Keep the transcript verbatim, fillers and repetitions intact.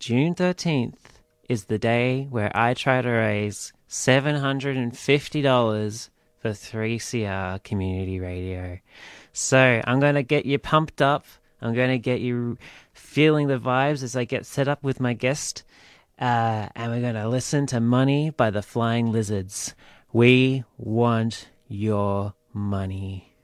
June thirteenth is the day where I try to raise seven hundred fifty dollars for three C R Community Radio. So I'm going to get you pumped up. I'm going to get you feeling the vibes as I get set up with my guest. Uh, and we're going to listen to Money by the Flying Lizards. We want your money.